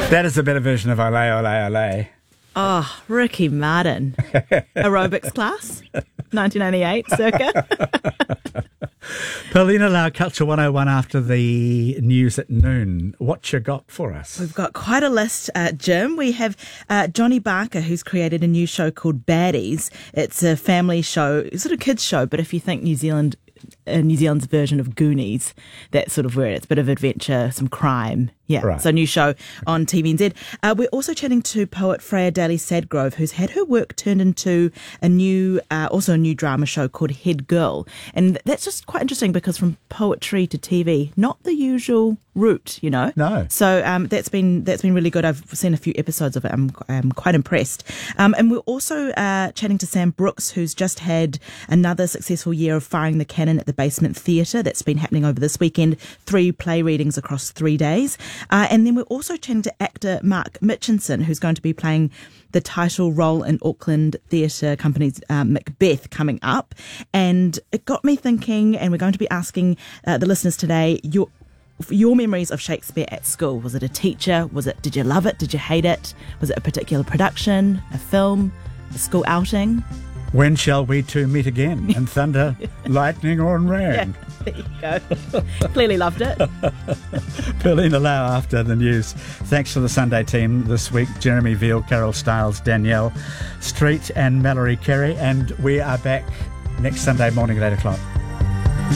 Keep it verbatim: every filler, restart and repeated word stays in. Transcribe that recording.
That is a better version of Ole, Ole, Ole. Oh, Ricky Martin. Aerobics class, nineteen ninety-eight, circa. Paulina Lau, Culture one oh one after the news at noon. What you got for us? We've got quite a list, uh, Jim. We have uh, Johnny Barker, who's created a new show called Baddies. It's a family show, sort of kids show, but if you think New Zealand, uh, New Zealand's version of Goonies, that's sort of where it's a bit of adventure, some crime. Yeah, right. So new show on T V N Z. Uh, we're also chatting to poet Freya Daly-Sadgrove, who's had her work turned into a new, uh, also a new drama show called Head Girl. And that's just quite interesting because from poetry to T V, not the usual route, you know? No. So um, that's been that's been really good. I've seen a few episodes of it. I'm, I'm quite impressed. Um, and we're also uh, chatting to Sam Brooks, who's just had another successful year of Firing the Cannon at the Basement Theatre. That's been happening over this weekend. Three play readings across three days. Uh, and then we're also chatting to actor Mark Mitchinson, who's going to be playing the title role in Auckland Theatre Company's uh, Macbeth coming up. And it got me thinking, and we're going to be asking uh, the listeners today, your your memories of Shakespeare at school. Was it a teacher? Was it? Did you love it? Did you hate it? Was it a particular production, a film, a school outing? When shall we two meet again? And thunder, lightning or rain? Yeah, there you go. Clearly loved it. Paulina Lau after the news. Thanks to the Sunday team this week. Jeremy Veal, Carol Stiles, Danielle Street and Mallory Carey. And we are back next Sunday morning at eight o'clock.